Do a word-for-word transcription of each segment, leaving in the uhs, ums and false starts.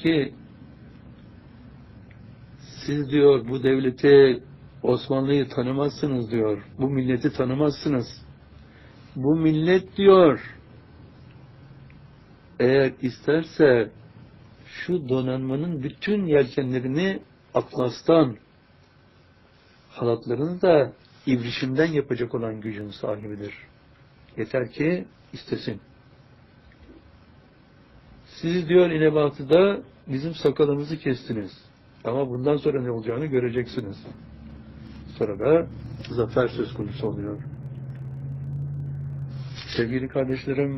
ki siz diyor bu devleti, Osmanlı'yı tanımazsınız diyor. Bu milleti tanımazsınız. Bu millet diyor eğer isterse şu donanmanın bütün yelkenlerini atlastan, halatlarını da ibrişimden yapacak olan gücün sahibidir. Yeter ki istesin. Siz diyor İnebatı'da bizim sakalımızı kestiniz. Ama bundan sonra ne olacağını göreceksiniz. Sonra da zafer söz konusu oluyor. Sevgili kardeşlerim,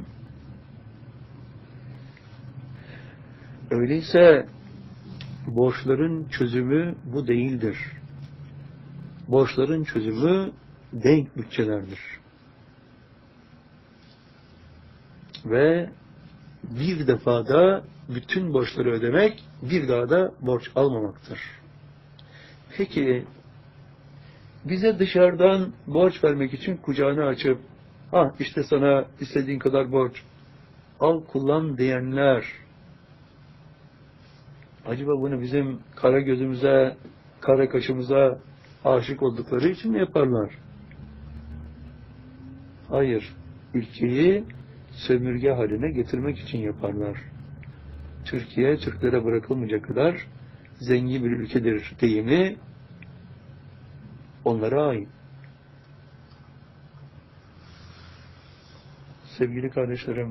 öyleyse borçların çözümü bu değildir. Borçların çözümü denk bütçelerdir. Ve bir defada bütün borçları ödemek, bir daha da borç almamaktır. Peki, bize dışarıdan borç vermek için kucağını açıp, ha işte sana istediğin kadar borç, al kullan diyenler, acaba bunu bizim kara gözümüze, kara kaşımıza aşık oldukları için mi yaparlar? Hayır, ülkeyi sömürge haline getirmek için yaparlar. Türkiye, Türklere bırakılmayacak kadar zengin bir ülkedir deyimi onlara ait. Sevgili kardeşlerim,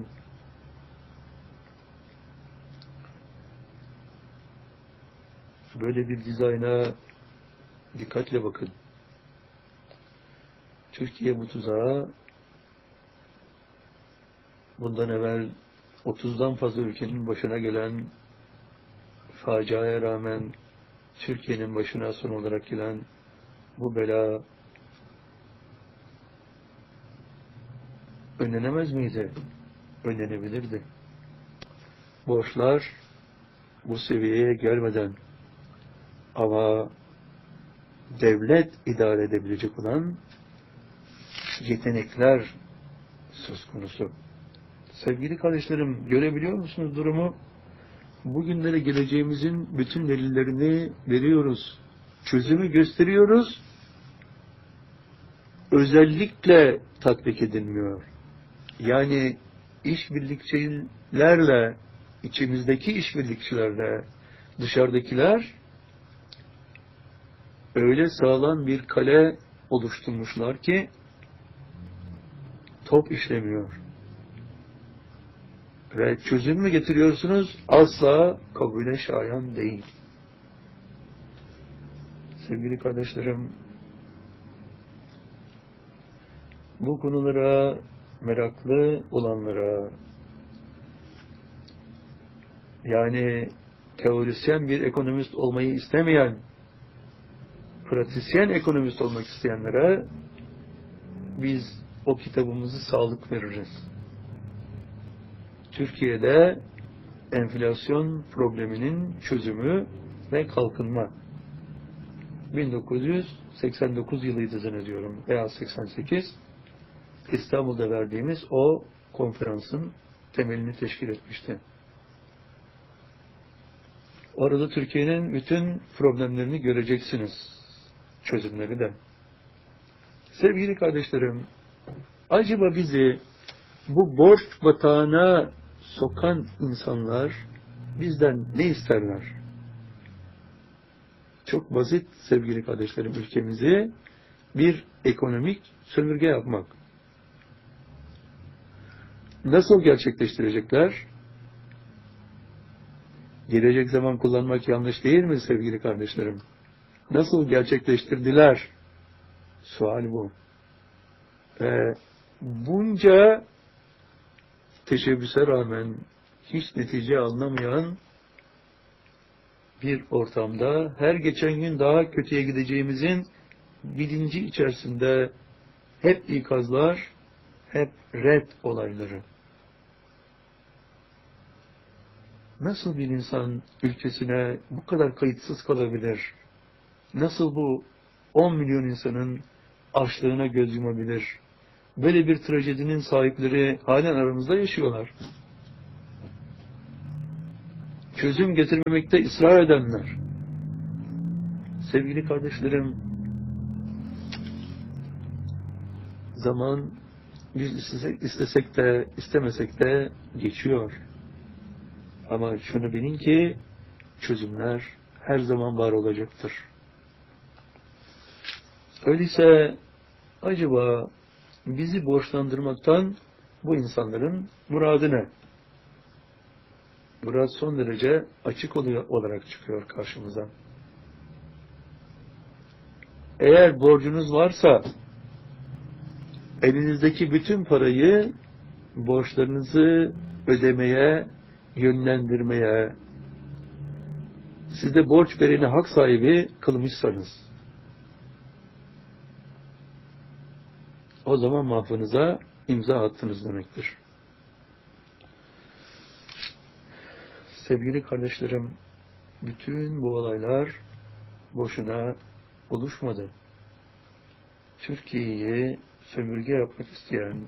böyle bir dizayna dikkatle bakın. Türkiye bu tuzağa bundan evvel otuzdan fazla ülkenin başına gelen faciaya rağmen Türkiye'nin başına son olarak gelen bu bela önlenemez miydi? Önlenebilirdi. Borçlar bu seviyeye gelmeden ama devlet idare edebilecek olan yetenekler söz konusu. Sevgili kardeşlerim, görebiliyor musunuz durumu? Bugünlere geleceğimizin bütün delillerini veriyoruz. Çözümü gösteriyoruz. Özellikle tatbik edilmiyor. Yani işbirlikçilerle, içimizdeki işbirlikçilerle dışarıdakiler öyle sağlam bir kale oluşturmuşlar ki top işlemiyor. Ve çözüm mü getiriyorsunuz? Asla kabule şayan değil. Sevgili kardeşlerim, bu konulara meraklı olanlara, yani teorisyen bir ekonomist olmayı istemeyen, pratisyen ekonomist olmak isteyenlere biz o kitabımızı sağlık veririz. Türkiye'de enflasyon probleminin çözümü ve kalkınma. bin dokuz yüz seksen dokuz yılıydı zannediyorum veya seksen sekiz, İstanbul'da verdiğimiz o konferansın temelini teşkil etmişti. Orada Türkiye'nin bütün problemlerini göreceksiniz. Çözümleri de. Sevgili kardeşlerim, acaba bizi bu borç batağına sokan insanlar bizden ne isterler? Çok basit sevgili kardeşlerim, ülkemizi bir ekonomik sömürge yapmak. Nasıl gerçekleştirecekler? Gelecek zaman kullanmak yanlış değil mi sevgili kardeşlerim? Nasıl gerçekleştirdiler? Sual bu. Ve bunca teşebbüse rağmen hiç netice alınamayan bir ortamda her geçen gün daha kötüye gideceğimizin bilinci içerisinde hep ikazlar, hep red olayları. Nasıl bir insan ülkesine bu kadar kayıtsız kalabilir? Nasıl bu on milyon insanın açlığına göz yumabilir? Böyle bir trajedinin sahipleri halen aramızda yaşıyorlar. çözüm getirmemekte ısrar edenler. Sevgili kardeşlerim, zaman biz istesek, istesek de istemesek de geçiyor. Ama şunu bilin ki çözümler her zaman var olacaktır. Öyleyse acaba bizi borçlandırmaktan bu insanların muradı ne? Murad son derece açık olarak çıkıyor karşımıza. Eğer borcunuz varsa elinizdeki bütün parayı borçlarınızı ödemeye, yönlendirmeye, siz de borç vereni hak sahibi kılmışsanız, o zaman mahfınıza imza attınız demektir. Sevgili kardeşlerim, bütün bu olaylar boşuna oluşmadı. Türkiye'yi sömürge yapmak isteyen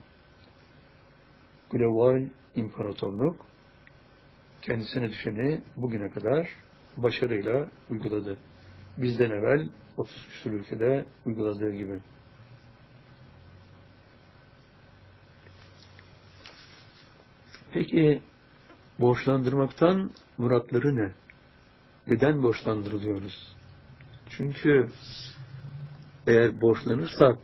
global imparatorluk kendisine düşeni bugüne kadar başarıyla uyguladı. Bizden evvel otuz küsur ülkede uyguladığı gibi. Peki borçlandırmaktan muratları ne? Neden borçlandırılıyoruz? Çünkü eğer borçlanırsak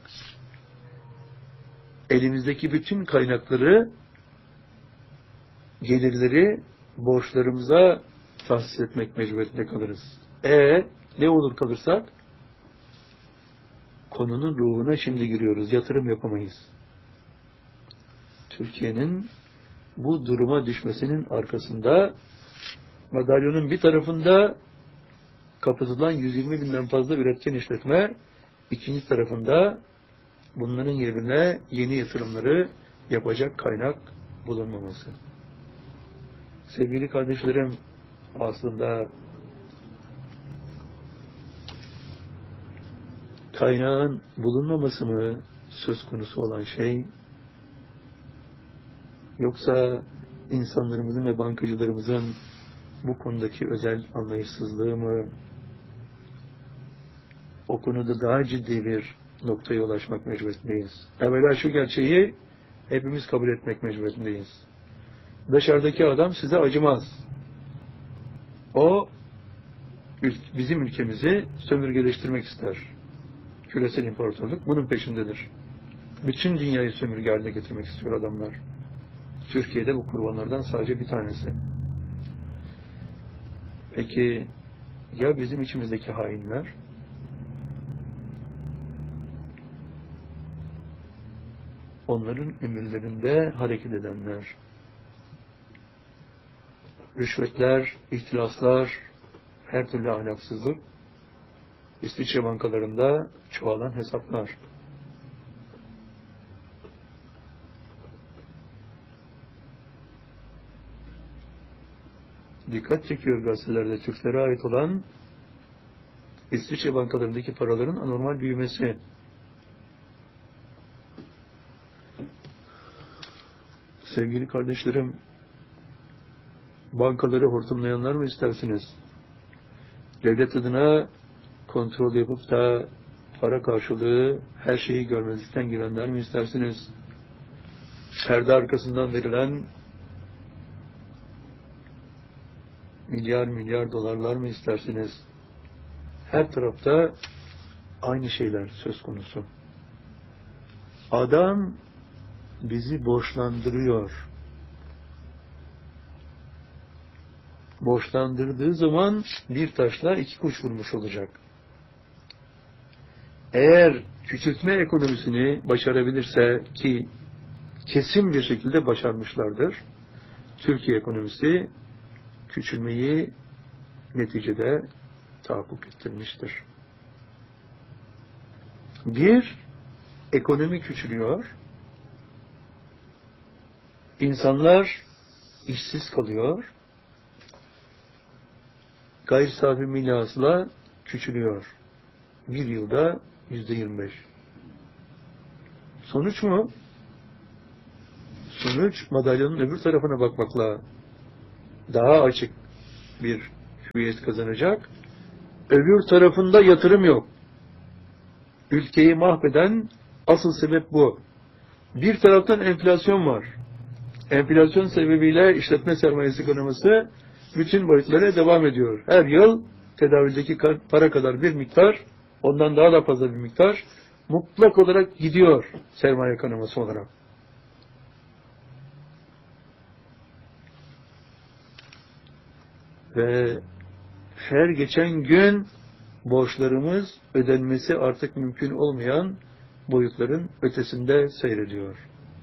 elimizdeki bütün kaynakları, gelirleri borçlarımıza tahsis etmek mecburiyetinde kalırız. E ne olur kalırsak? Konunun ruhuna şimdi giriyoruz. Yatırım yapamayız. Türkiye'nin bu duruma düşmesinin arkasında madalyonun bir tarafında kapatılan yüz yirmi binden fazla üretken işletme, ikinci tarafında bunların yerine yeni yatırımları yapacak kaynak bulunmaması. Sevgili kardeşlerim, aslında kaynağın bulunmaması mı söz konusu olan şey, yoksa insanlarımızın ve bankacılarımızın bu konudaki özel anlayışsızlığı mı, o konuda daha ciddi bir noktaya ulaşmak mecburiyetindeyiz. Evvela şu gerçeği hepimiz kabul etmek mecburiyetindeyiz. Dışarıdaki adam size acımaz. O bizim ülkemizi sömürgeleştirmek ister. Küresel imparatorluk bunun peşindedir. Bütün dünyayı sömürge haline getirmek istiyor adamlar. Türkiye'de bu kurbanlardan sadece bir tanesi. Peki ya bizim içimizdeki hainler? Onların emirlerinde hareket edenler, rüşvetler, ihtilaslar, her türlü ahlaksızlık, İsviçre bankalarında çoğalan hesaplar. Dikkat çekiyor gazetelerde Türklere ait olan İsviçre bankalarındaki paraların anormal büyümesi. Sevgili kardeşlerim, bankaları hortumlayanlar mı istersiniz? Devlet adına kontrol yapıp da para karşılığı her şeyi görmezlikten gelenler mi istersiniz? Perde arkasından verilen milyar milyar dolarlar mı istersiniz? Her tarafta aynı şeyler söz konusu. Adam bizi borçlandırıyor. Borçlandırdığı zaman bir taşla iki kuş vurmuş olacak. Eğer küçültme ekonomisini başarabilirse, ki kesin bir şekilde başarmışlardır, Türkiye ekonomisi küçülmeyi neticede tahakkuk ettirmiştir. Bir, ekonomi küçülüyor, insanlar işsiz kalıyor, gayri safi milli hasıla küçülüyor. Bir yılda yüzde yirmi beş. Sonuç mu? Sonuç madalyonun öbür tarafına bakmakla daha açık bir hüviyet kazanacak. Öbür tarafında yatırım yok. Ülkeyi mahveden asıl sebep bu. Bir taraftan enflasyon var. Enflasyon sebebiyle işletme sermayesi kanaması bütün boyutlara devam ediyor. Her yıl tedavüldeki para kadar bir miktar, ondan daha da fazla bir miktar mutlak olarak gidiyor sermaye kanaması olarak. Ve her geçen gün borçlarımız ödenmesi artık mümkün olmayan boyutların ötesinde seyrediyor.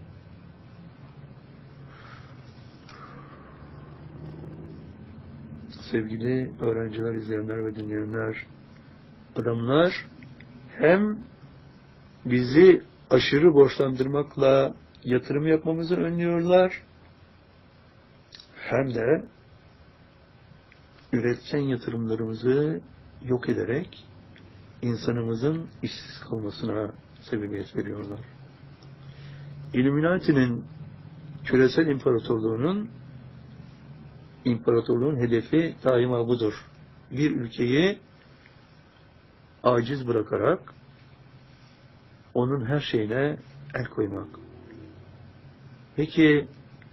Sevgili öğrenciler, izleyenler ve dinleyenler, adamlar hem bizi aşırı borçlandırmakla yatırım yapmamızı önlüyorlar, hem de üretken yatırımlarımızı yok ederek insanımızın işsiz kalmasına sebebiyet veriyorlar. Illuminati'nin küresel imparatorluğunun imparatorluğun hedefi daima budur. Bir ülkeyi aciz bırakarak onun her şeyine el koymak. Peki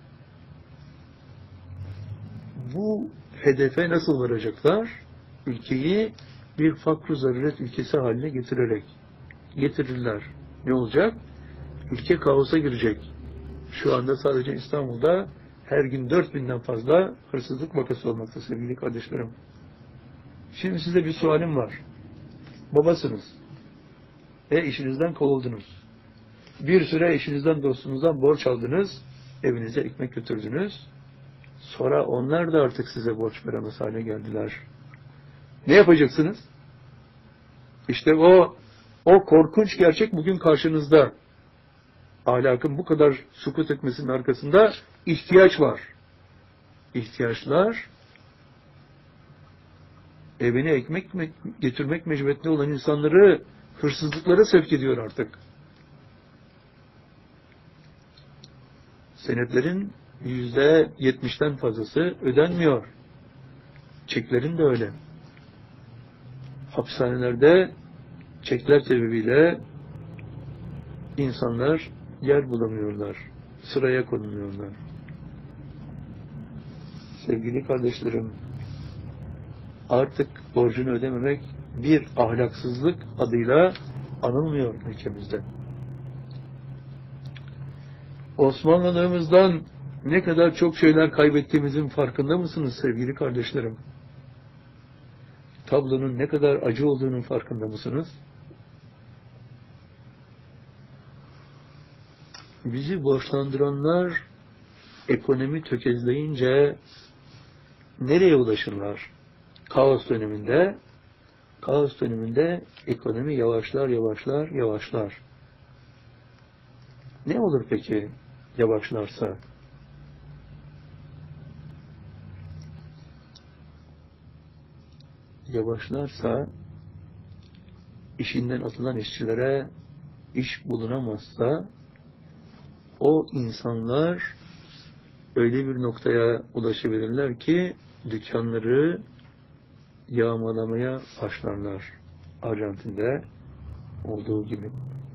bu hedefe nasıl varacaklar? Ülkeyi bir fakr-ı zaruret ülkesi haline getirerek getirirler. Ne olacak? Ülke kaosa girecek. Şu anda sadece İstanbul'da her gün dört binden fazla hırsızlık vakası olmakta sevgili kardeşlerim. Şimdi size bir sualim var. Babasınız. E işinizden kovuldunuz. Bir süre eşinizden, dostunuzdan borç aldınız. Evinize ekmek götürdünüz. Sonra onlar da artık size borç veremez hale geldiler. Ne yapacaksınız? İşte o o korkunç gerçek bugün karşınızda. Ahlakın bu kadar sukut etmesinin arkasında ihtiyaç var. İhtiyaçlar evine ekmek getirmek mecburiyetinde olan insanları hırsızlıklara sevk ediyor artık. Senetlerin yüzde yetmişten fazlası ödenmiyor. Çeklerin de öyle. Hapishanelerde çekler sebebiyle insanlar yer bulamıyorlar. Sıraya konuluyorlar. Sevgili kardeşlerim, artık borcunu ödememek bir ahlaksızlık adıyla anılmıyor ülkemizde. Osmanlılığımızdan ne kadar çok şeyler kaybettiğimizin farkında mısınız sevgili kardeşlerim? Tablonun ne kadar acı olduğunun farkında mısınız? Bizi borçlandıranlar ekonomi tökezleyince nereye ulaşırlar? Kaos döneminde, kaos döneminde ekonomi yavaşlar, yavaşlar, yavaşlar. Ne olur peki yavaşlarsa? Yavaşlarsa işinden atılan işçilere iş bulunamazsa o insanlar öyle bir noktaya ulaşabilirler ki dükkanları yağmalamaya başlarlar. Arjantin'de olduğu gibi.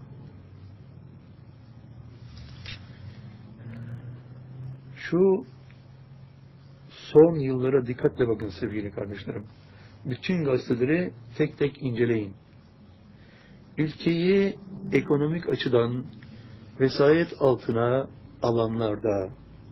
Şu son yıllara dikkatle bakın sevgili kardeşlerim. Bütün gazeteleri tek tek inceleyin. Ülkeyi ekonomik açıdan vesayet altına alanlarda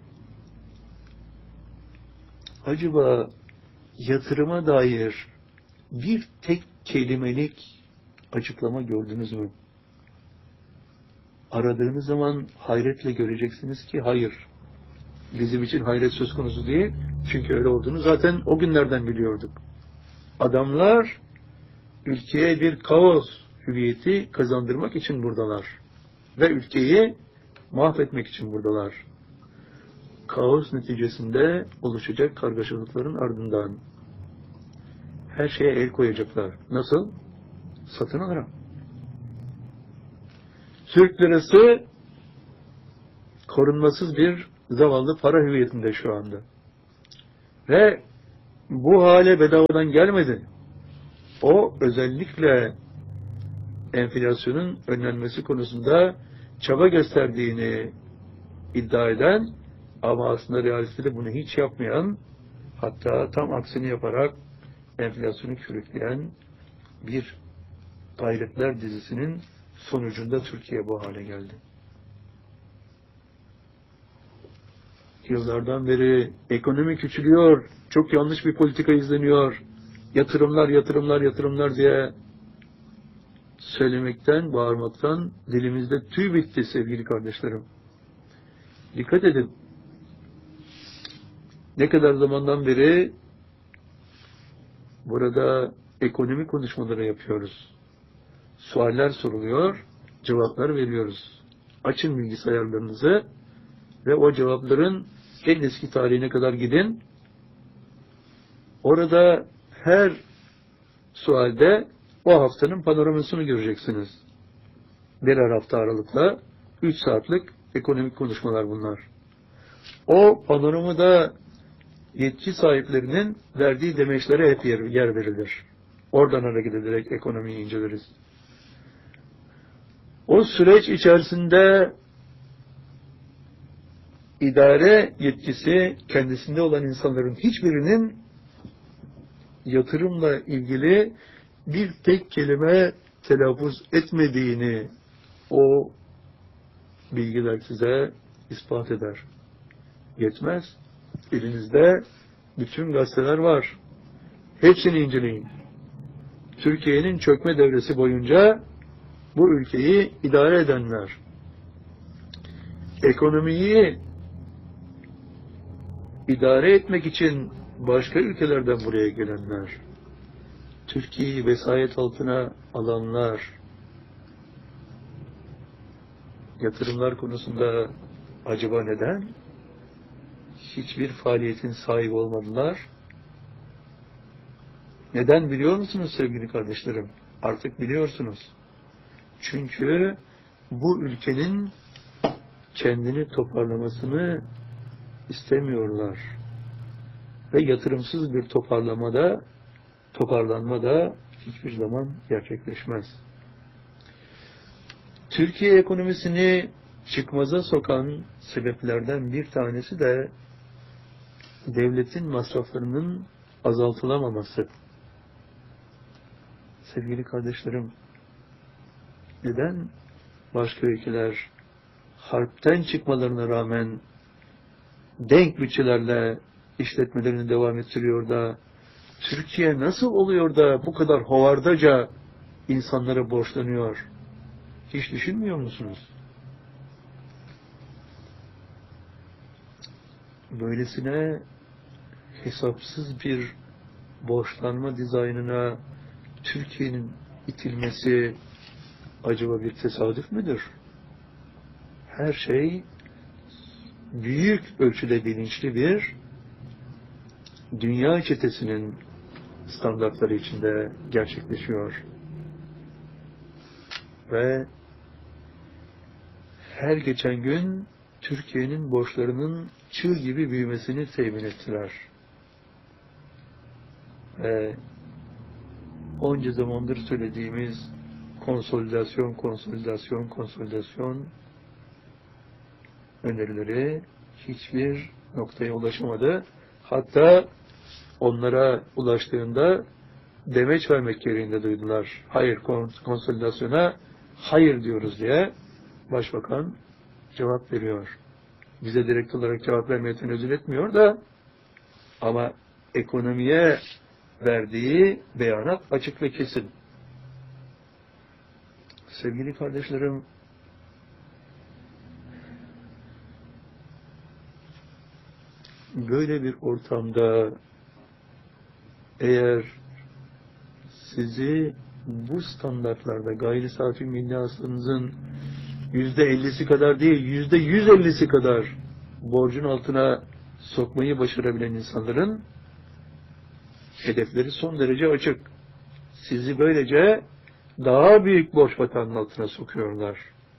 acaba yatırıma dair bir tek kelimelik açıklama gördünüz mü? Aradığınız zaman hayretle göreceksiniz ki hayır. Bizim için hayret söz konusu değil. Çünkü öyle olduğunu zaten o günlerden biliyorduk. Adamlar ülkeye bir kaos hüviyeti kazandırmak için buradalar. Ve ülkeyi mahvetmek için buradalar. Kaos neticesinde oluşacak kargaşalıkların ardından her şeye el koyacaklar. Nasıl? Satın alarak. Türk lirası korunmasız bir zavallı para hüviyetinde şu anda. Ve bu hale bedavadan gelmedi. O özellikle enflasyonun önlenmesi konusunda çaba gösterdiğini iddia eden ama aslında realitede bunu hiç yapmayan, hatta tam aksini yaparak enflasyonu körükleyen bir gayretler dizisinin sonucunda Türkiye bu hale geldi. Yıllardan beri ekonomi küçülüyor, çok yanlış bir politika izleniyor, yatırımlar, yatırımlar, yatırımlar diye söylemekten, bağırmaktan dilimizde tüy bitti sevgili kardeşlerim. Dikkat edin. Ne kadar zamandan beri burada ekonomi konuşmaları yapıyoruz. Sualler soruluyor, cevaplar veriyoruz. Açın bilgisayarlarınızı ve o cevapların en eski tarihine kadar gidin. Orada her sualde o haftanın panoramasını göreceksiniz. Birer hafta aralıkla üç saatlik ekonomik konuşmalar bunlar. O panoramada yetki sahiplerinin verdiği demeçlere hep yer, yer verilir. Oradan hareket ederek ekonomiyi inceleriz. O süreç içerisinde idare yetkisi kendisinde olan insanların hiçbirinin yatırımla ilgili bir tek kelime telaffuz etmediğini o bilgiler size ispat eder. Yetmez. Elinizde bütün gazeteler var. Hepsini inceleyin. Türkiye'nin çökme devresi boyunca bu ülkeyi idare edenler, ekonomiyi idare etmek için başka ülkelerden buraya gelenler, Türkiye'yi vesayet altına alanlar, yatırımlar konusunda acaba neden hiçbir faaliyetin sahibi olmadılar? Neden biliyor musunuz sevgili kardeşlerim? Artık biliyorsunuz. Çünkü bu ülkenin kendini toparlamasını istemiyorlar. Ve yatırımsız bir toparlamada, toparlanma da hiçbir zaman gerçekleşmez. Türkiye ekonomisini çıkmaza sokan sebeplerden bir tanesi de devletin masraflarının azaltılamaması. Sevgili kardeşlerim, neden başka ülkeler harpten çıkmalarına rağmen denk bütçelerle işletmelerini devam ettiriyor da Türkiye nasıl oluyor da bu kadar hovardaca insanlara borçlanıyor? Hiç düşünmüyor musunuz? Böylesine hesapsız bir borçlanma dizaynına Türkiye'nin itilmesi acaba bir tesadüf müdür? Her şey büyük ölçüde bilinçli bir dünya çetesinin standartları içinde gerçekleşiyor. Ve her geçen gün Türkiye'nin borçlarının çığ gibi büyümesini temin ettiler. Ve onca zamandır söylediğimiz konsolidasyon, konsolidasyon, konsolidasyon önerileri hiçbir noktaya ulaşamadı. Hatta onlara ulaştığında demeç vermek gereğinde duydular. Hayır, konsolidasyona hayır diyoruz diye Başbakan cevap veriyor. Bize direkt olarak cevap vermeye tenezzül etmiyor da ama ekonomiye verdiği beyanat açık ve kesin. Sevgili kardeşlerim, böyle bir ortamda eğer sizi bu standartlarda gayri safi milli hasılanızın yüzde ellisi kadar değil, yüzde yüz ellisi kadar borcun altına sokmayı başarabilen insanların hedefleri son derece açık. Sizi böylece daha büyük borç batağının altına sokuyorlar.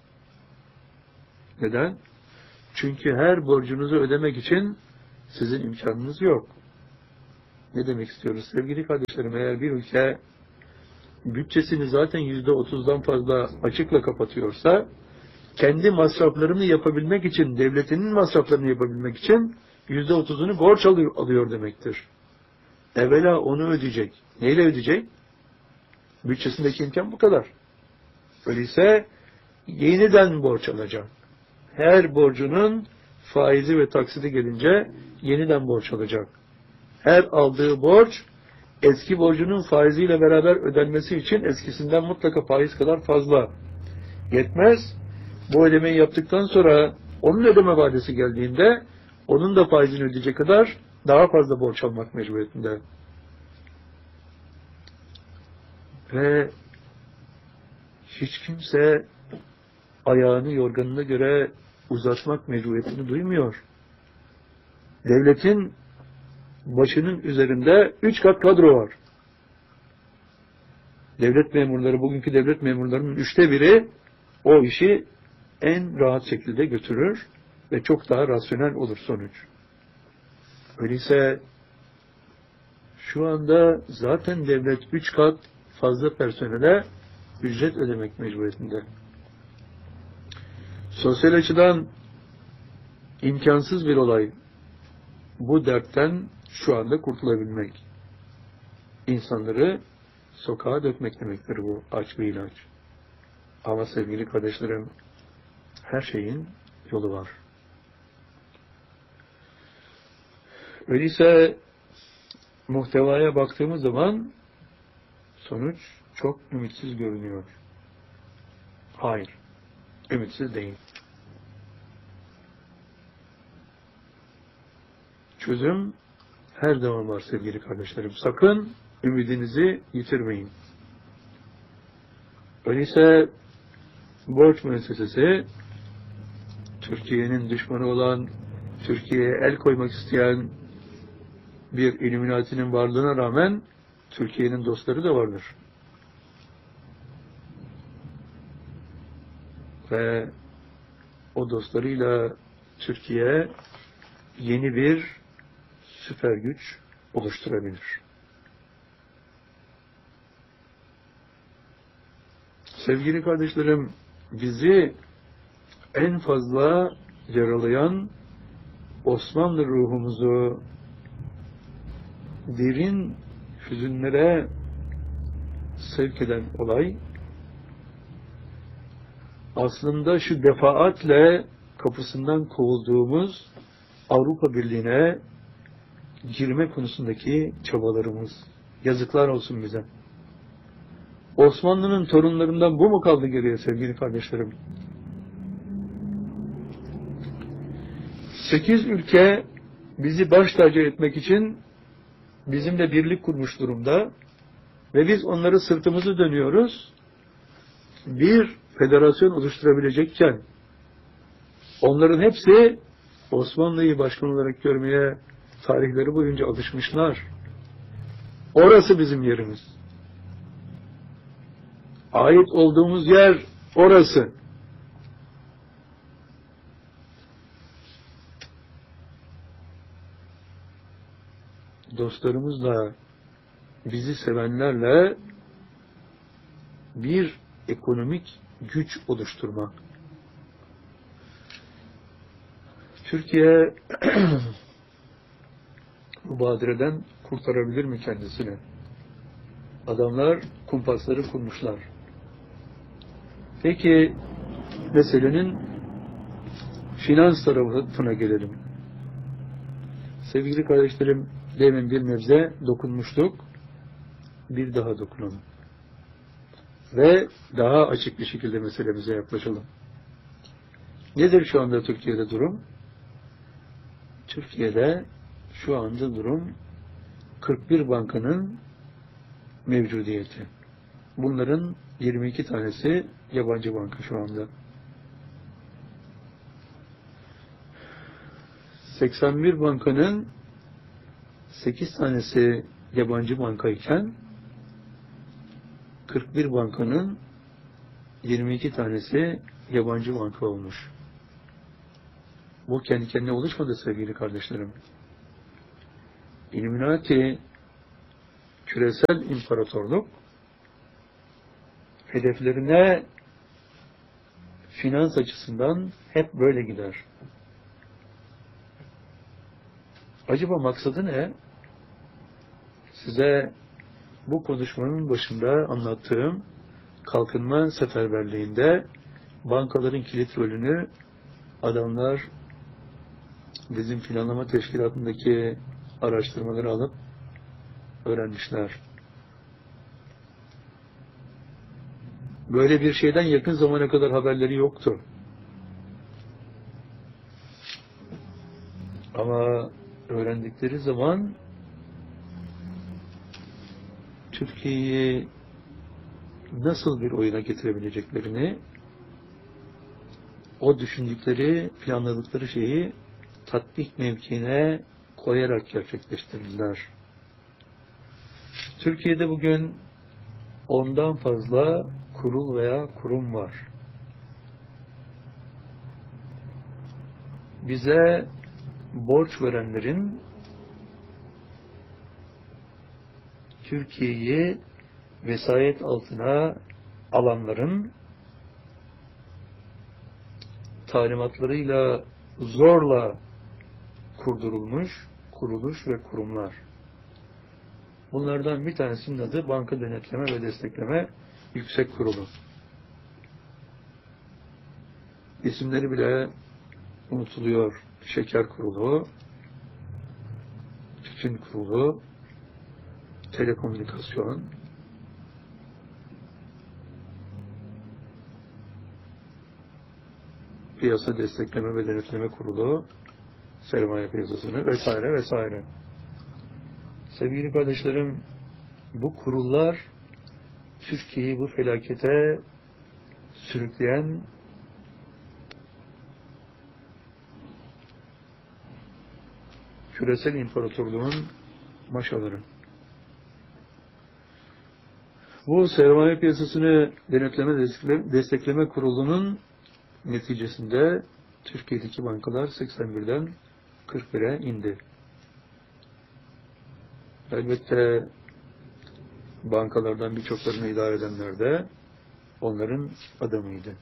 Neden? Çünkü her borcunuzu ödemek için sizin imkanınız yok. Ne demek istiyoruz? Sevgili kardeşlerim, eğer bir ülke bütçesini zaten yüzde otuzdan fazla açıkla kapatıyorsa, kendi masraflarını yapabilmek için, devletinin masraflarını yapabilmek için yüzde otuzunu borç alıyor, alıyor demektir. Evvela onu ödeyecek. Neyle ödeyecek? Bütçesindeki imkan bu kadar. Öyleyse yeniden borç alacak. Her borcunun faizi ve taksidi gelince yeniden borç alacak. Her aldığı borç eski borcunun faiziyle beraber ödenmesi için eskisinden mutlaka faiz kadar fazla. Yetmez. Bu ödemeyi yaptıktan sonra onun ödeme vadesi geldiğinde onun da faizini ödeyecek kadar daha fazla borç almak mecburiyetinde. Ve hiç kimse ayağını yorganına göre uzatmak mecburiyetini duymuyor. Devletin başının üzerinde üç kat kadro var. Devlet memurları, bugünkü devlet memurlarının üçte biri o işi en rahat şekilde götürür ve çok daha rasyonel olur sonuç. Öyleyse şu anda zaten devlet üç kat fazla personele ücret ödemek mecburiyetinde. Sosyal açıdan imkansız bir olay. Bu dertten şu anda kurtulabilmek. İnsanları sokağa dökmek demektir bu aç bir ilaç. Ama sevgili kardeşlerim, her şeyin yolu var. Öyleyse muhtevaya baktığımız zaman sonuç çok ümitsiz görünüyor. Hayır, ümitsiz değil. Çözüm her zaman var sevgili kardeşlerim. Sakın ümidinizi yitirmeyin. Öyleyse borç müessesesi Türkiye'nin düşmanı olan, Türkiye'ye el koymak isteyen bir Illuminati'nin varlığına rağmen Türkiye'nin dostları da vardır. Ve o dostlarıyla Türkiye yeni bir süper güç oluşturabilir. Sevgili kardeşlerim, bizi en fazla yaralayan, Osmanlı ruhumuzu derin hüzünlere sevk eden olay, aslında şu defaatle kapısından kovulduğumuz Avrupa Birliği'ne girme konusundaki çabalarımız. Yazıklar olsun bize. Osmanlı'nın torunlarından bu mu kaldı geriye sevgili kardeşlerim? Sekiz ülke bizi baş tacı etmek için bizimle birlik kurmuş durumda ve biz onları sırtımızı dönüyoruz. Bir federasyon oluşturabilecekken onların hepsi Osmanlı'yı başkan olarak görmeye tarihleri boyunca alışmışlar. Orası bizim yerimiz. Ait olduğumuz yer orası. Dostlarımızla, bizi sevenlerle bir ekonomik güç oluşturmak. Türkiye bu badireden kurtarabilir mi kendisini? Adamlar kumpasları kurmuşlar. Peki meselenin finans tarafına gelelim. Sevgili kardeşlerim, demin bir nebze dokunmuştuk. Bir daha dokunalım. Ve daha açık bir şekilde meselemize yaklaşalım. Nedir şu anda Türkiye'de durum? Türkiye'de şu anda durum kırk bir bankanın mevcudiyeti. Bunların yirmi iki tanesi yabancı banka şu anda. seksen bir bankanın sekiz tanesi yabancı bankayken kırk bir bankanın yirmi iki tanesi yabancı banka olmuş. Bu kendi kendine oluşmadı sevgili kardeşlerim. Illuminati küresel imparatorluk hedeflerine finans açısından hep böyle gider. Acaba maksadı ne? Size bu konuşmanın başında anlattığım kalkınma seferberliğinde bankaların kilit rolünü adamlar bizim planlama teşkilatındaki araştırmaları alıp öğrenmişler. Böyle bir şeyden yakın zamana kadar haberleri yoktu. Ama öğrendikleri zaman Türkiye'yi nasıl bir oyuna getirebileceklerini, o düşündükleri, planladıkları şeyi tatbik mevkiine koyarak gerçekleştirdiler. Türkiye'de bugün ondan fazla kurul veya kurum var. Bize borç verenlerin Türkiye'yi vesayet altına alanların talimatlarıyla zorla kurdurulmuş kuruluş ve kurumlar. Bunlardan bir tanesinin adı Banka Denetleme ve Destekleme Yüksek Kurulu. İsimleri bile unutuluyor. Şeker Kurulu, Tütün Kurulu, Telekomünikasyon, Piyasa Destekleme ve Denetleme Kurulu, sermaye piyasasını vesaire vesaire. Sevgili kardeşlerim, bu kurullar Türkiye'yi bu felakete sürükleyen küresel imparatorluğun maşaları. Bu sermaye piyasasını denetleme destekleme kurulunun neticesinde Türkiye'deki bankalar seksen birden kırk bire indi. Elbette bankalardan birçoklarını idare edenler de onların adamıydı.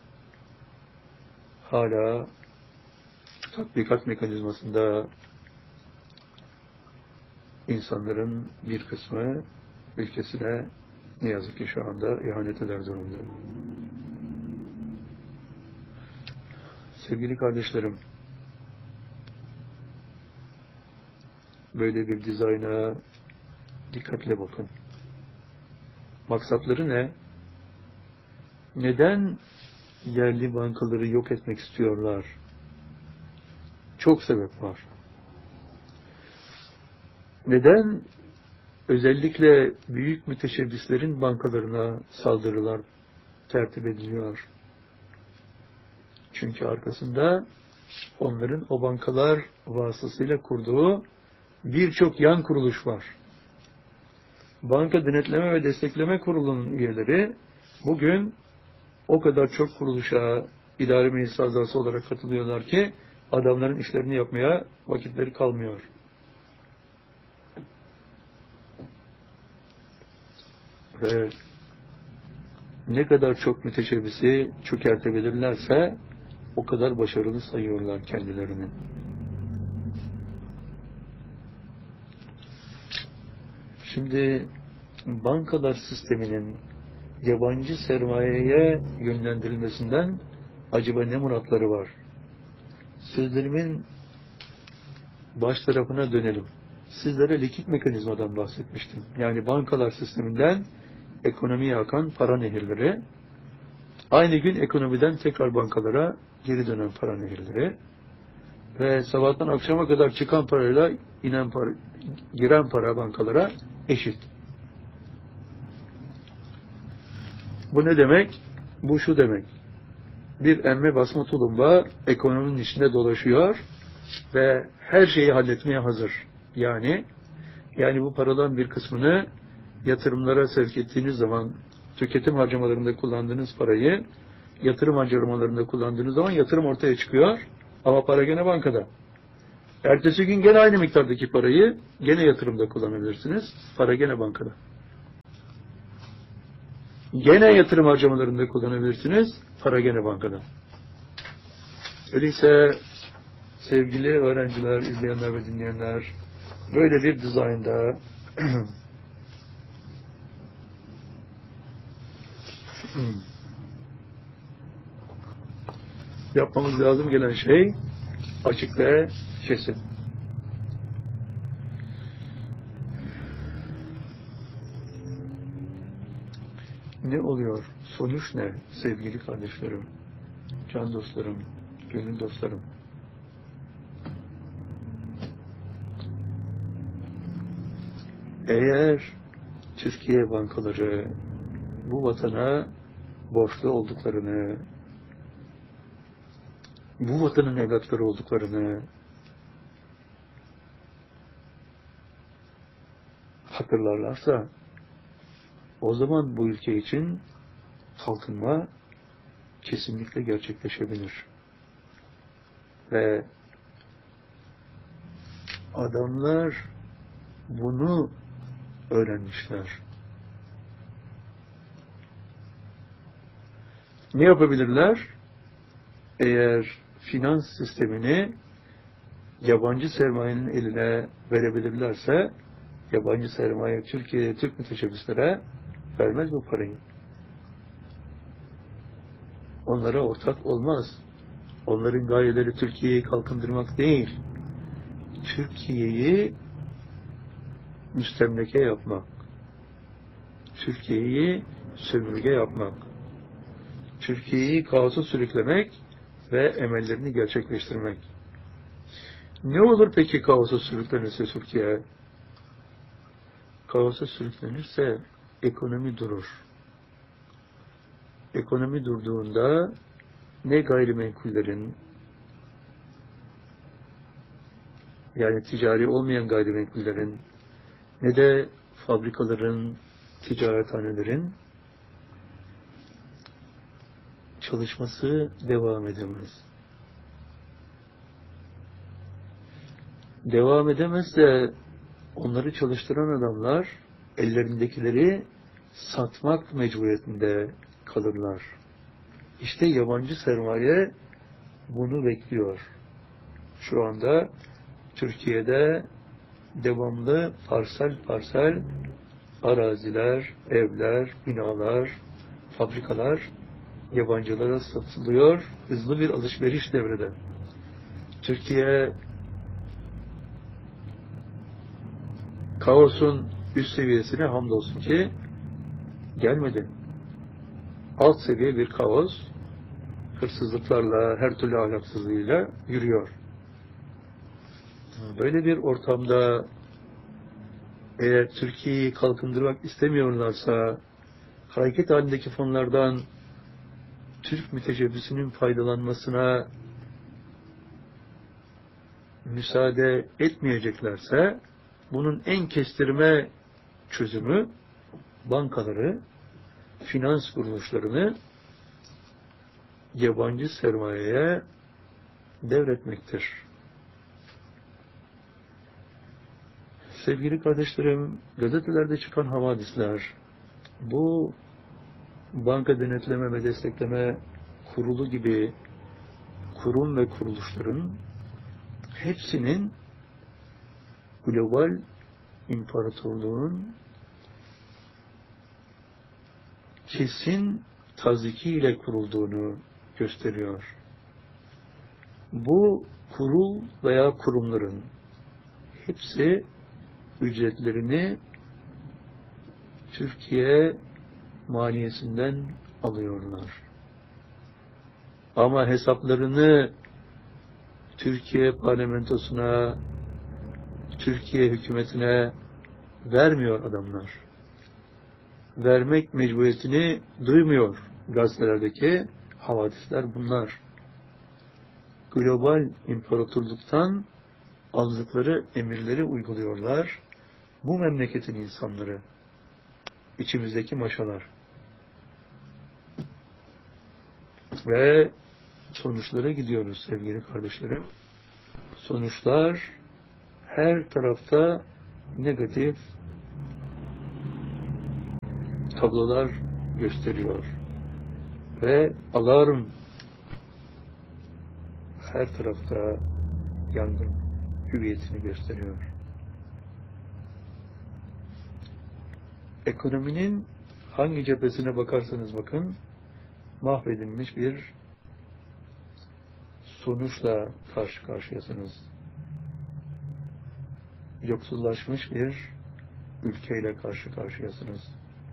Hala tatbikat mekanizmasında insanların bir kısmı ülkesine ne yazık ki şu anda ihanet eder durumda. Sevgili kardeşlerim, böyle bir dizayna dikkatle bakın. Maksatları ne? Neden yerli bankaları yok etmek istiyorlar? Çok sebep var. Neden özellikle büyük müteşebbislerin bankalarına saldırılar tertip ediliyor? Çünkü arkasında onların o bankalar vasıtasıyla kurduğu birçok yan kuruluş var. Banka Denetleme ve Destekleme Kurulu'nun üyeleri bugün o kadar çok kuruluşa idare meclis azası olarak katılıyorlar ki adamların işlerini yapmaya vakitleri kalmıyor. Ve ne kadar çok müteşebbisi çökertebilirlerse o kadar başarılı sayıyorlar kendilerini. Şimdi bankalar sisteminin yabancı sermayeye yönlendirilmesinden acaba ne muratları var? Sözlerimin baş tarafına dönelim. Sizlere likit mekanizmadan bahsetmiştim. Yani bankalar sisteminden ekonomiye akan para nehirleri, aynı gün ekonomiden tekrar bankalara geri dönen para nehirleri ve sabahtan akşama kadar çıkan parayla inen para, giren para bankalara eşit. Bu ne demek? Bu şu demek. Bir emme basma tulumba ekonominin içinde dolaşıyor ve her şeyi halletmeye hazır. Yani yani bu paradan bir kısmını yatırımlara sevk ettiğiniz zaman tüketim harcamalarında kullandığınız parayı yatırım harcamalarında kullandığınız zaman yatırım ortaya çıkıyor ama para gene bankada. Ertesi gün gene aynı miktardaki parayı gene yatırımda kullanabilirsiniz. Para gene bankada. Gene yatırım harcamalarında kullanabilirsiniz. Para gene bankada. Öyleyse sevgili öğrenciler, izleyenler ve dinleyenler, böyle bir dizaynda yapmamız lazım gelen şey açık ve kesin. Ne oluyor? Sonuç ne sevgili kardeşlerim, can dostlarım, gönül dostlarım? Eğer Türkiye bankaları bu vatana borçlu olduklarını, bu vatanın evlatları olduklarını hatırlarlarsa, o zaman bu ülke için kalkınma kesinlikle gerçekleşebilir. Ve adamlar bunu öğrenmişler. Ne yapabilirler? Eğer finans sistemini yabancı sermayenin eline verebilirlerse, yabancı sermaye Türkiye'ye, Türk müteşebbislere vermez bu parayı. Onlara ortak olmaz. Onların gayeleri Türkiye'yi kalkındırmak değil, Türkiye'yi müstemleke yapmak, Türkiye'yi sömürge yapmak, Türkiye'yi kaosa sürüklemek ve emellerini gerçekleştirmek. Ne olur peki kaosa sürüklenirse Türkiye? Kaosa sürüklenirse ekonomi durur. Ekonomi durduğunda ne gayrimenkullerin, yani ticari olmayan gayrimenkullerin, ne de fabrikaların, ticarethanelerin çalışması devam edemez. Devam edemezse onları çalıştıran adamlar ellerindekileri satmak mecburiyetinde kalırlar. İşte yabancı sermaye bunu bekliyor. Şu anda Türkiye'de devamlı parsel parsel araziler, evler, binalar, fabrikalar yabancılara satılıyor. Hızlı bir alışveriş devrede. Türkiye kaosun üst seviyesine hamdolsun ki gelmedi. Alt seviye bir kaos, hırsızlıklarla, her türlü ahlaksızlığıyla yürüyor. Böyle bir ortamda eğer Türkiye'yi kalkındırmak istemiyorlarsa, hareket halindeki fonlardan Türk müteşebbisinin faydalanmasına müsaade etmeyeceklerse, bunun en kestirme çözümü bankaları, finans kuruluşlarını yabancı sermayeye devretmektir. Sevgili kardeşlerim, gazetelerde çıkan havadisler, bu banka denetleme ve destekleme kurulu gibi kurum ve kuruluşların hepsinin global imparatorluğun kesin tazikiyle kurulduğunu gösteriyor. Bu kurul veya kurumların hepsi ücretlerini Türkiye maliyesinden alıyorlar. Ama hesaplarını Türkiye parlamentosuna, Türkiye hükümetine vermiyor adamlar. Vermek mecburiyetini duymuyor gazetelerdeki havadisler bunlar. Global imparatorluktan aldıkları emirleri uyguluyorlar. Bu memleketin insanları, içimizdeki maşalar. Ve sonuçlara gidiyoruz sevgili kardeşlerim. Sonuçlar her tarafta negatif tablolar gösteriyor. Ve alarm her tarafta yangın hüviyetini gösteriyor. Ekonominin hangi cephesine bakarsanız bakın, mahvedilmiş bir sonuçla karşı karşıyasınız. Yoksullaşmış bir ülkeyle karşı karşıyasınız.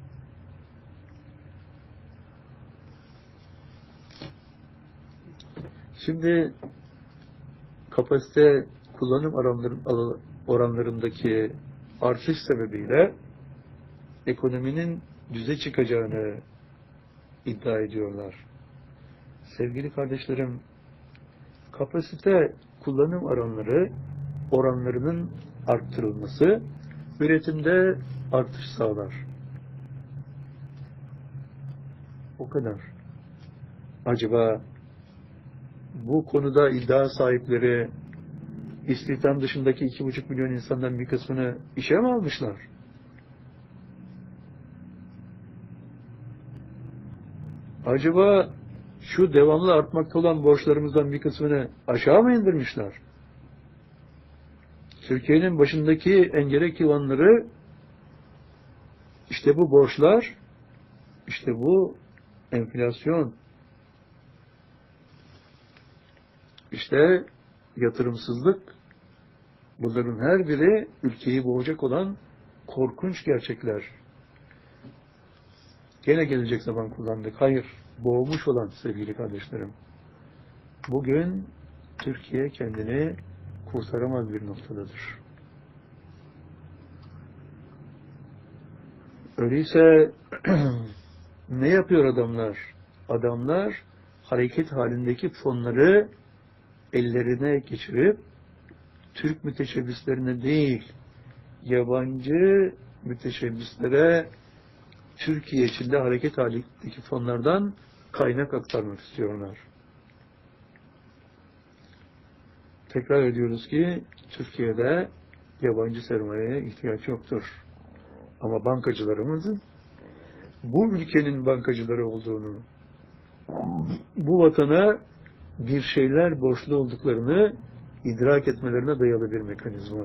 Şimdi kapasite kullanım oranlarındaki artış sebebiyle ekonominin düze çıkacağını iddia ediyorlar. Sevgili kardeşlerim, kapasite kullanım oranları oranlarının arttırılması üretimde artış sağlar. O kadar. Acaba bu konuda iddia sahipleri istihdam dışındaki iki buçuk milyon insandan bir kısmını işe mi almışlar? Acaba şu devamlı artmakta olan borçlarımızdan bir kısmını aşağı mı indirmişler? Türkiye'nin başındaki engerek yılanları işte bu borçlar, işte bu enflasyon, işte yatırımsızlık, bunların her biri ülkeyi boğacak olan korkunç gerçekler. Gene gelecek zaman kullandık. Hayır, boğmuş olan sevgili kardeşlerim. Bugün Türkiye kendini kurtaramaz bir noktadadır. Öyleyse ne yapıyor adamlar? Adamlar hareket halindeki fonları ellerine geçirip Türk müteşebbislerine değil, yabancı müteşebbislere Türkiye içinde hareket halindeki fonlardan kaynak aktarmak istiyorlar. Tekrar ediyoruz ki Türkiye'de yabancı sermayeye ihtiyaç yoktur. Ama bankacılarımızın bu ülkenin bankacıları olduğunu, bu vatana bir şeyler borçlu olduklarını idrak etmelerine dayalı bir mekanizma.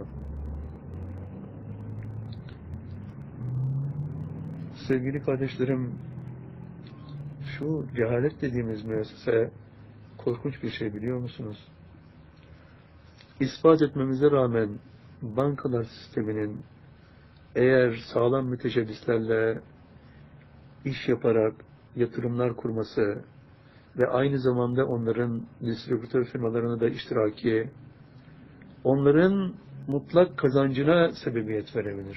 Sevgili kardeşlerim, şu cehalet dediğimiz müessese korkunç bir şey, biliyor musunuz? İspat etmemize rağmen bankalar sisteminin eğer sağlam müteşebbislerle iş yaparak yatırımlar kurması ve aynı zamanda onların distribütör firmalarına da iştiraki, onların mutlak kazancına sebebiyet verebilir.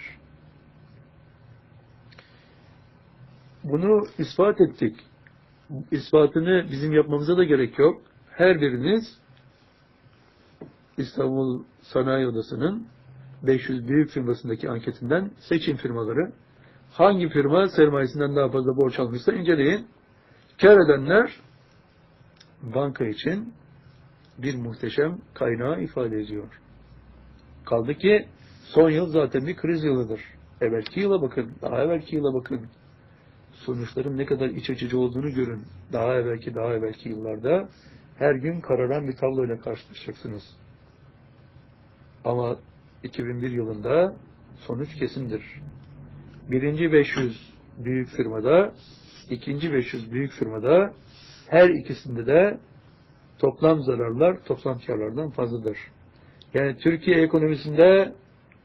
Bunu ispat ettik. İspatını bizim yapmamıza da gerek yok. Her biriniz İstanbul Sanayi Odası'nın beş yüz büyük firmasındaki anketinden seçin firmaları. Hangi firma sermayesinden daha fazla borç almışsa inceleyin. Kâr edenler banka için bir muhteşem kaynağı ifade ediyor. Kaldı ki son yıl zaten bir kriz yılıdır. Evvelki yıla bakın, daha evvelki yıla bakın. Sonuçların ne kadar iç açıcı olduğunu görün. Daha evvelki, daha evvelki yıllarda her gün kararan bir tabloyla karşılaşacaksınız. Ama iki bin bir yılında sonuç kesindir. Birinci beş yüz büyük firmada, ikinci beş yüz büyük firmada, her ikisinde de toplam zararlar toplam karlardan fazladır. Yani Türkiye ekonomisinde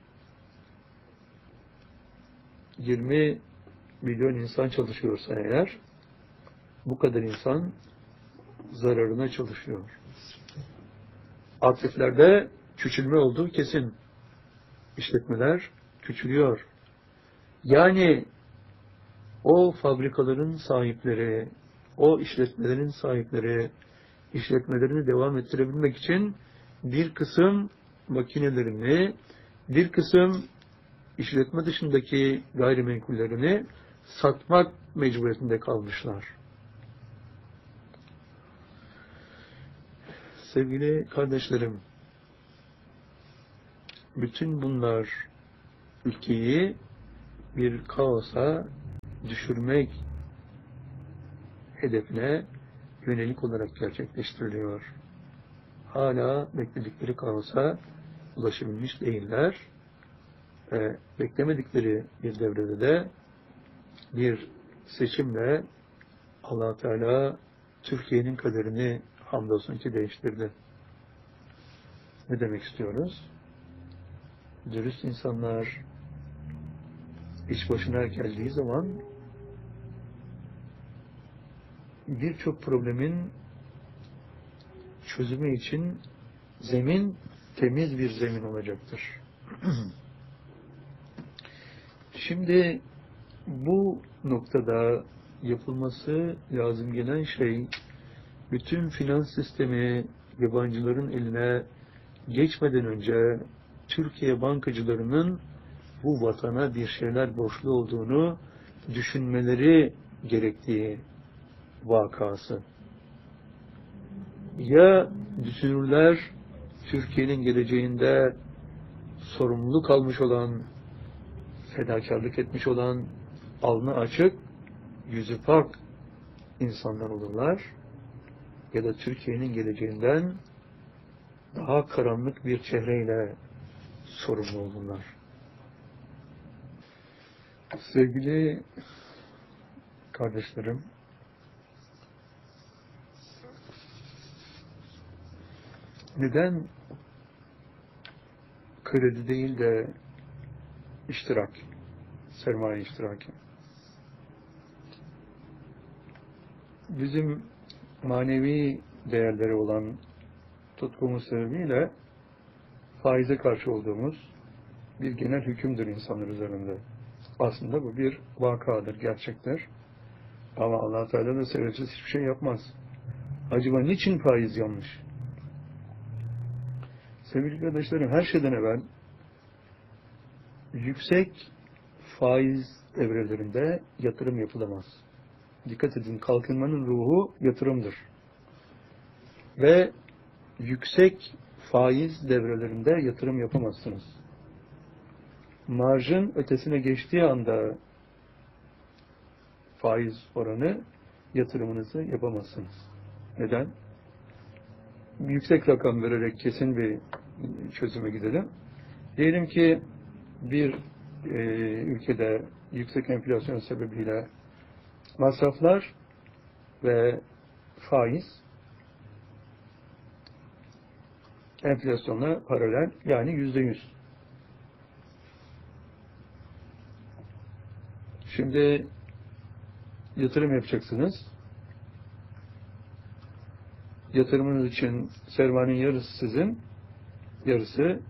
yirmi milyon insan çalışıyorsa eğer, bu kadar insan zararına çalışıyor. Aktiflerde küçülme olduğu kesin. İşletmeler küçülüyor. Yani o fabrikaların sahipleri, o işletmelerin sahipleri, işletmelerini devam ettirebilmek için bir kısım makinelerini, bir kısım işletme dışındaki gayrimenkullerini satmak mecburiyetinde kalmışlar. Sevgili kardeşlerim, bütün bunlar ülkeyi bir kaosa düşürmek hedefine yönelik olarak gerçekleştiriliyor. Hala bekledikleri kaosa ulaşabilmiş değiller. Ve beklemedikleri bir devrede de bir seçimle Allah Teala Türkiye'nin kaderini hamdolsun ki değiştirdi. Ne demek istiyoruz? Dürüst insanlar iş başına geldiği zaman birçok problemin çözümü için zemin temiz bir zemin olacaktır. Şimdi bu noktada yapılması lazım gelen şey, bütün finans sistemi yabancıların eline geçmeden önce Türkiye bankacılarının bu vatana bir şeyler borçlu olduğunu düşünmeleri gerektiği vakası. Ya düşünürler Türkiye'nin geleceğinde sorumluluk almış olan, fedakarlık etmiş olan, alnı açık, yüzü pak insanlar olurlar, ya da Türkiye'nin geleceğinden daha karanlık bir çehreyle sorumlu olurlar. Sevgili kardeşlerim, neden kredi değil de iştirak, sermaye iştiraki? Bizim manevi değerleri olan tutkumuz sebebiyle faize karşı olduğumuz bir genel hükümdür insanlar üzerinde. Aslında bu bir vakadır, gerçektir. Ama Allah Teala da sebepsiz hiçbir şey yapmaz. Acaba niçin faiz yanlış? Sevgili kardeşlerim, her şeyden evvel yüksek faiz evrelerinde yatırım yapılamaz. Dikkat edin, kalkınmanın ruhu yatırımdır. Ve yüksek faiz devrelerinde yatırım yapamazsınız. Marjın ötesine geçtiği anda faiz oranı yatırımınızı yapamazsınız. Neden? Yüksek rakam vererek kesin bir çözüme gidelim. Diyelim ki bir e, ülkede yüksek enflasyon sebebiyle masraflar ve faiz enflasyonla paralel, yani yüzde yüz. Şimdi yatırım yapacaksınız. Yatırımınız için sermayenin yarısı sizin, yarısı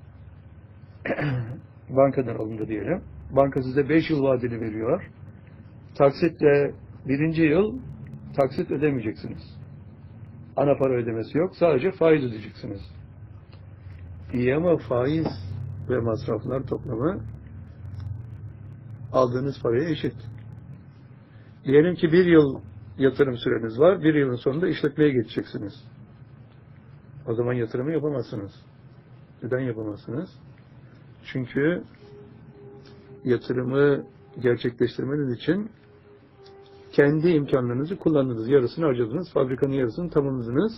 bankadan alındı diyelim. Banka size beş yıl vadeli veriyor. Taksitle birinci yıl taksit ödemeyeceksiniz. Ana para ödemesi yok. Sadece faiz ödeyeceksiniz. İyi ama faiz ve masraflar toplamı aldığınız paraya eşit. Diyelim ki bir yıl yatırım süreniz var. Bir yılın sonunda işletmeye geçeceksiniz. O zaman yatırımı yapamazsınız. Neden yapamazsınız? Çünkü yatırımı gerçekleştirmeniz için kendi imkanlarınızı kullandınız. Yarısını harcadınız. Fabrikanın yarısını tamamladınız.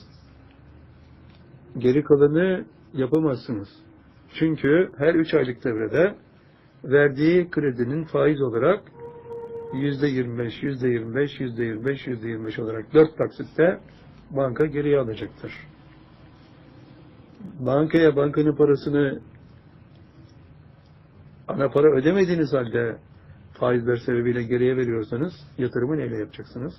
Geri kalanı yapamazsınız. Çünkü her üç aylık devrede verdiği kredinin faiz olarak yüzde yirmi beş, yüzde yirmi beş, yüzde yirmi beş, yüzde yirmi beş olarak dört taksitte banka geriye alacaktır. Bankaya bankanın parasını ana para ödemediğiniz halde faizler sebebiyle geriye veriyorsanız yatırımı neyle yapacaksınız?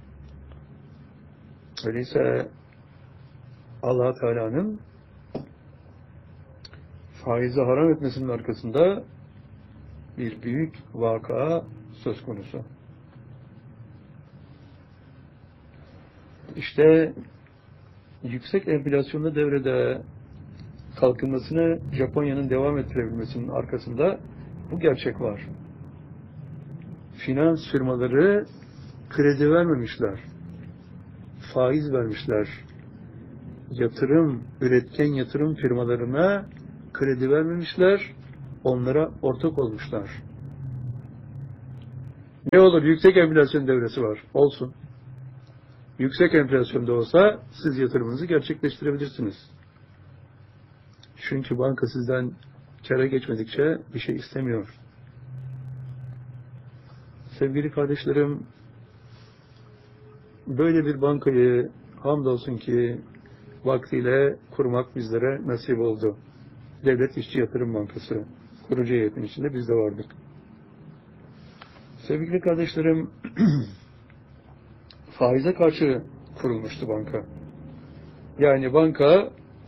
Öyleyse Allah Teala'nın faizi haram etmesinin arkasında bir büyük vaka söz konusu. İşte yüksek enflasyonlu devrede kalkınmasını Japonya'nın devam ettirebilmesinin arkasında bu gerçek var. Finans firmaları kredi vermemişler. Faiz vermişler. Yatırım, üretken yatırım firmalarına kredi vermemişler. Onlara ortak olmuşlar. Ne olur, yüksek enflasyon devresi var. Olsun. yüksek enflasyonda olsa siz yatırımınızı gerçekleştirebilirsiniz. Çünkü banka sizden kâra geçmedikçe bir şey istemiyor. Sevgili kardeşlerim, böyle bir bankayı hamdolsun ki vaktiyle kurmak bizlere nasip oldu. Devlet İşçi Yatırım Bankası. Kurucu heyetin içinde biz de vardık. Sevgili kardeşlerim, faize karşı kurulmuştu banka. Yani banka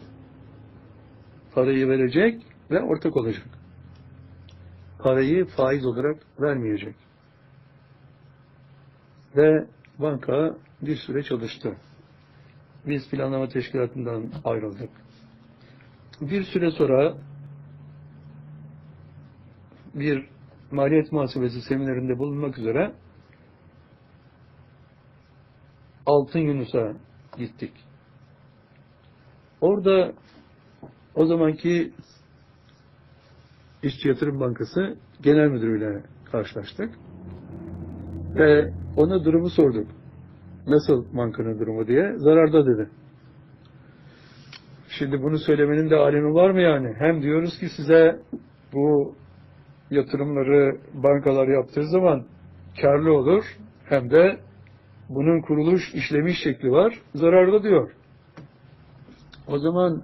parayı verecek ve ortak olacak. Parayı faiz olarak vermeyecek. Ve banka bir süre çalıştı. Biz planlama teşkilatından ayrıldık. Bir süre sonra bir maliyet muhasebesi seminerinde bulunmak üzere Altın Yunus'a gittik. Orada o zamanki İşçi Yatırım Bankası Genel Müdürüyle karşılaştık. Ve ona durumu sorduk. Nasıl bankanın durumu diye. Zararda dedi. Şimdi bunu söylemenin de alemi var mı yani? Hem diyoruz ki size bu yatırımları bankalar yaptığı zaman karlı olur. Hem de bunun kuruluş işlemiş şekli var. Zararda diyor. O zaman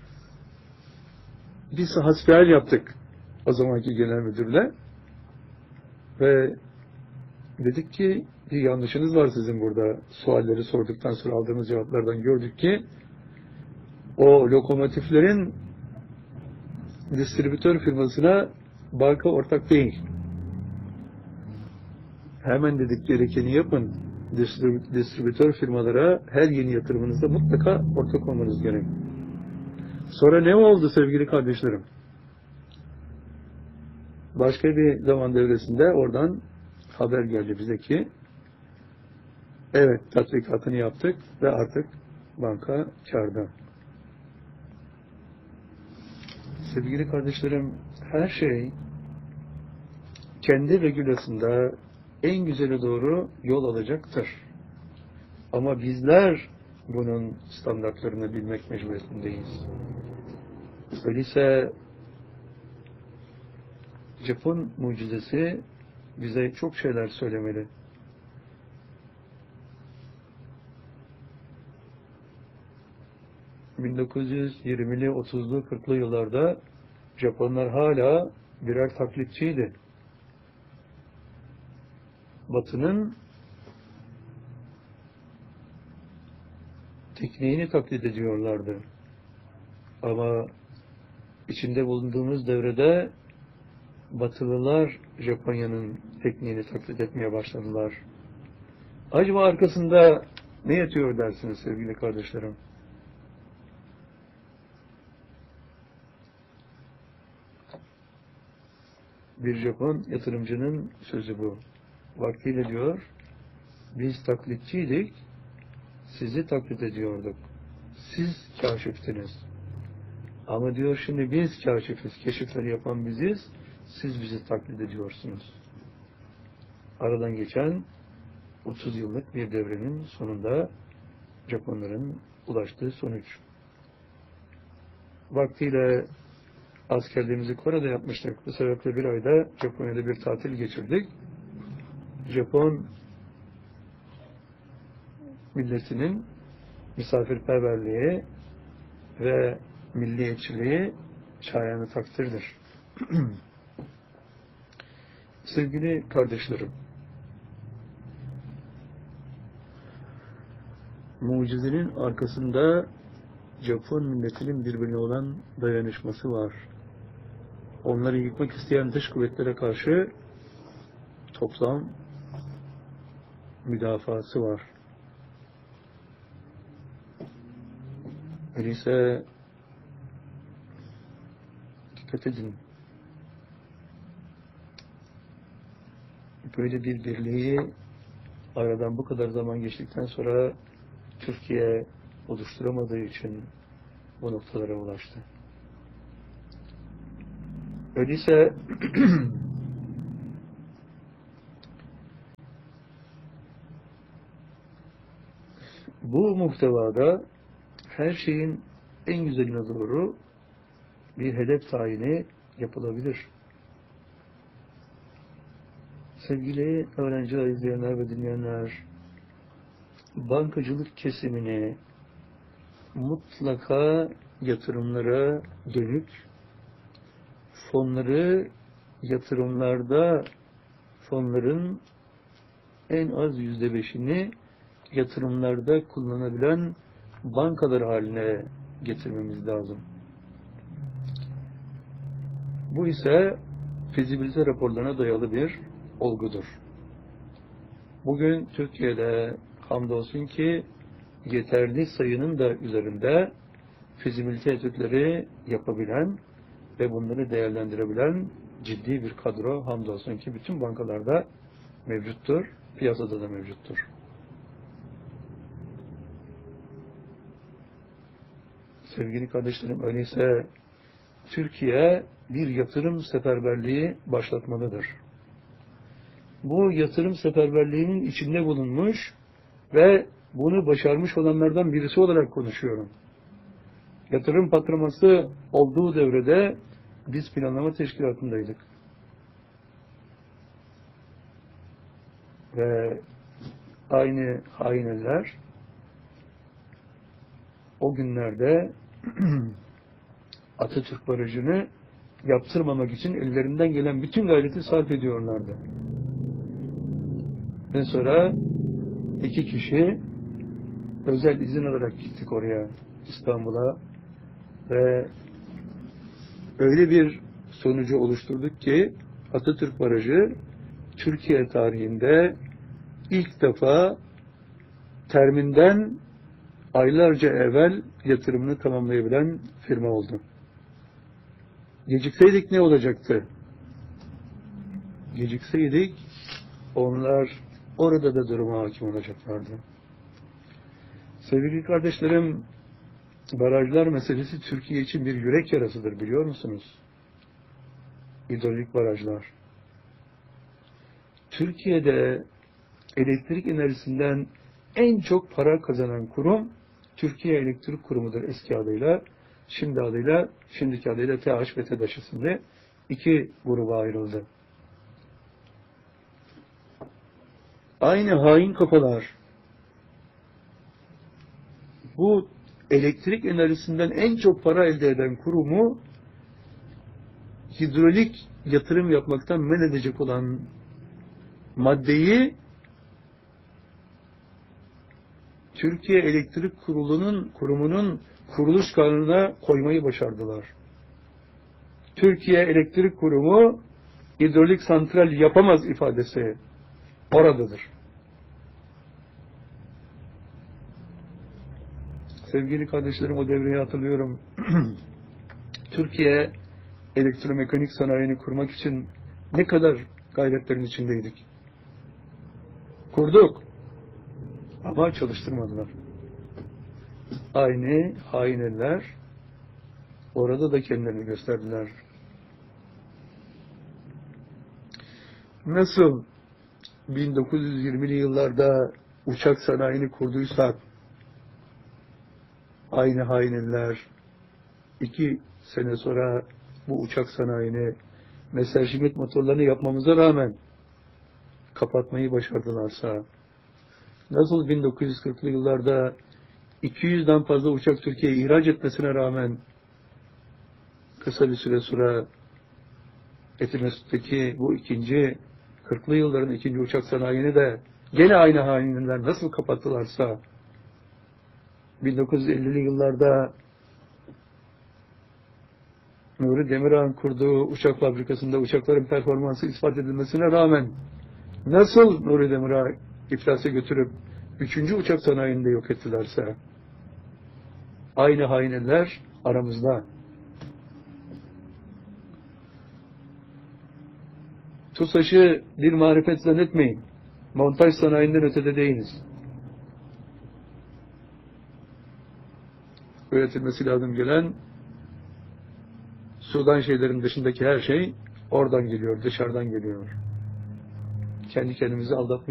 biz hasbihal yaptık. O zamanki genel müdürle. Ve dedik ki bir yanlışınız var sizin burada. Sualleri sorduktan sonra aldığımız cevaplardan gördük ki o lokomotiflerin distribütör firmasına banka ortak değil. Hemen dedik gerekeni yapın. Distribütör firmalara her yeni yatırımınızda mutlaka ortak olmanız gerek. Sonra ne oldu sevgili kardeşlerim? Başka bir zaman devresinde oradan haber geldi bize ki evet tatbikatını yaptık ve artık banka kârda. Sevgili kardeşlerim, her şey kendi regülasında en güzele doğru yol alacaktır. Ama bizler bunun standartlarını bilmek mecburiyetindeyiz. Öyleyse Japon mucizesi bize çok şeyler söylemeli. bin dokuz yüz yirmili, otuzlu, kırklı yıllarda Japonlar hala birer taklitçiydi. Batı'nın tekniğini taklit ediyorlardı. Ama içinde bulunduğumuz devrede Batılılar Japonya'nın tekniğini taklit etmeye başladılar. Acaba arkasında ne yatıyor dersiniz sevgili kardeşlerim? Bir Japon yatırımcının sözü bu. Vaktiyle diyor, biz taklitçiydik, sizi taklit ediyorduk. Siz kaşiftiniz. Ama diyor şimdi biz kaşifiz, keşifleri yapan biziz, siz bizi taklit ediyorsunuz. Aradan geçen otuz yıllık bir devrenin sonunda Japonların ulaştığı sonuç. Vaktiyle askerliğimizi Kore'de yapmıştık. Bu sebeple bir ayda Japonya'da bir tatil geçirdik. Japon milletinin misafirperverliği ve milliyetçiliği şayanı takdirdir. Sevgili kardeşlerim, mucizenin arkasında Japon milletinin birbirine olan dayanışması var. Onları yıkmak isteyen dış kuvvetlere karşı toplam müdafası var. Öyleyse dikkat edin. Böyle bir birliği aradan bu kadar zaman geçtikten sonra Türkiye oluşturamadığı için bu noktalara ulaştı. Öyleyse Bu muhtevada her şeyin en güzeline doğru bir hedef tayini yapılabilir. Sevgili öğrenciler, izleyenler ve dinleyenler, bankacılık kesimini mutlaka yatırımlara dönük, fonları yatırımlarda, fonların en az yüzde beşini yatırımlarda kullanabilen bankalar haline getirmemiz lazım. Bu ise fizibilite raporlarına dayalı bir olgudur. Bugün Türkiye'de hamdolsun ki yeterli sayının da üzerinde fizibilite etütleri yapabilen ve bunları değerlendirebilen ciddi bir kadro hamdolsun ki bütün bankalarda mevcuttur, piyasada da mevcuttur. Sevgili kardeşlerim, öyleyse Türkiye bir yatırım seferberliği başlatmalıdır. Bu yatırım seferberliğinin içinde bulunmuş ve bunu başarmış olanlardan birisi olarak konuşuyorum. Yatırım patlaması olduğu devrede biz planlama teşkilatındaydık. Ve aynı hainler o günlerde Atatürk Barajı'nı yaptırmamak için ellerinden gelen bütün gayreti sarf ediyorlardı. Ve sonra iki kişi özel izin alarak gittik oraya, İstanbul'a ve öyle bir sonucu oluşturduk ki Atatürk Barajı Türkiye tarihinde ilk defa terminden aylarca evvel yatırımını tamamlayabilen firma oldu. Gecikseydik ne olacaktı? Gecikseydik onlar orada da duruma hakim olacaklardı. Sevgili kardeşlerim, barajlar meselesi Türkiye için bir yürek yarasıdır, biliyor musunuz? Hidrolik barajlar. Türkiye'de elektrik enerjisinden en çok para kazanan kurum Türkiye Elektrik Kurumu'dur eski adıyla. Şimdi adıyla, şimdiki adıyla T H ve TEDAŞ isimli iki gruba ayrıldı. Aynı hain kafalar bu elektrik enerjisinden en çok para elde eden kurumu hidrolik yatırım yapmaktan men edecek olan maddeyi Türkiye Elektrik Kurulu'nun kurumunun kuruluş kanununa koymayı başardılar. Türkiye Elektrik Kurumu hidrolik santral yapamaz ifadesi oradadır. Sevgili kardeşlerim, o devreyi hatırlıyorum. Türkiye elektromekanik sanayini kurmak için ne kadar gayretlerin içindeydik. Kurduk. Ama çalıştırmadılar. Aynı hain eller orada da kendilerini gösterdiler. Nasıl bin dokuz yüz yirmili yıllarda uçak sanayini kurduysak aynı hain eller iki sene sonra bu uçak sanayini Messerschmitt motorlarını yapmamıza rağmen kapatmayı başardılarsa, nasıl bin dokuz yüz kırklı yıllarda iki yüzden fazla uçak Türkiye'ye ihraç etmesine rağmen kısa bir süre sonra Etimesgut'taki bu ikinci kırklı yılların ikinci uçak sanayini de gene aynı hainler nasıl kapattılarsa, bin dokuz yüz ellili yıllarda Nuri Demirağ'ın kurduğu uçak fabrikasında uçakların performansı ispat edilmesine rağmen nasıl Nuri Demirağ'ı iflasa götürüp üçüncü uçak sanayini de yok ettilerse, aynı hainler aramızda. TUSAŞ'ı bir marifet zannetmeyin. Montaj sanayinden ötede değiliz. Üretilmesi lazım gelen sudan şeylerin dışındaki her şey oradan geliyor, dışarıdan geliyor. Kendi kendimizi aldatmayalım.